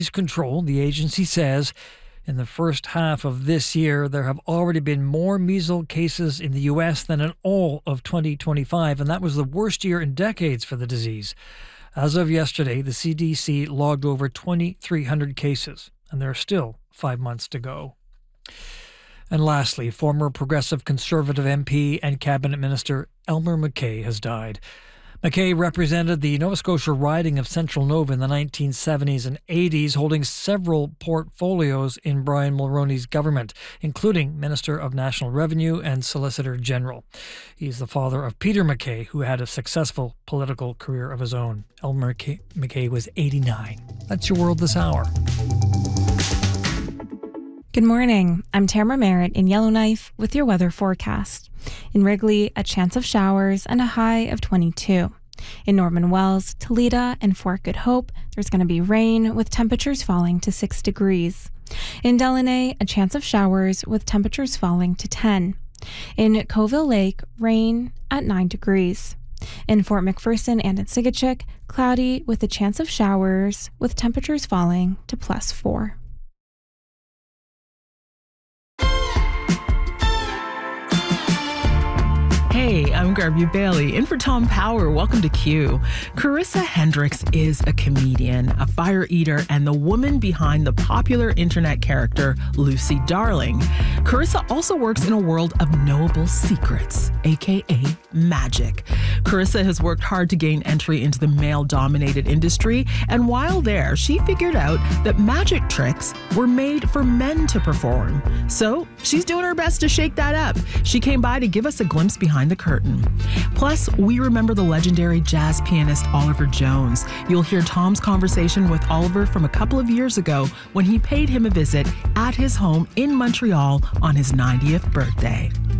control, the agency says in the first half of this year, there have already been more measles cases in the U.S. than in all of 2025, and that was the worst year in decades for the disease. As of yesterday, the CDC logged over 2,300 cases, and there are still 5 months to go. And lastly, former Progressive Conservative MP and Cabinet Minister Elmer MacKay has died. MacKay represented the Nova Scotia riding of Central Nova in the 1970s and 80s, holding several portfolios in Brian Mulroney's government, including Minister of National Revenue and Solicitor General. He's the father of Peter MacKay, who had a successful political career of his own. Elmer MacKay was 89. That's your world this hour. Good morning. I'm Tamara Merritt in Yellowknife with your weather forecast. In Wrigley, a chance of showers and a high of 22. In Norman Wells, Toledo, and Fort Good Hope, there's going to be rain with temperatures falling to 6 degrees. In Delaney, a chance of showers with temperatures falling to 10. In Coville Lake, rain at 9 degrees. In Fort McPherson and in Sigachik, cloudy with a chance of showers with temperatures falling to +4. Hey, I'm Garby Bailey, in for Tom Power. Welcome to Q. Carissa Hendricks is a comedian, a fire eater, and the woman behind the popular internet character Lucy Darling. Carissa also works in a world of knowable secrets, aka magic. Carissa has worked hard to gain entry into the male-dominated industry, and while there, she figured out that magic tricks were made for men to perform. So she's doing her best to shake that up. She came by to give us a glimpse behind the curtain. Plus, we remember the legendary jazz pianist Oliver Jones. You'll hear Tom's conversation with Oliver from a couple of years ago when he paid him a visit at his home in Montreal on his 90th birthday.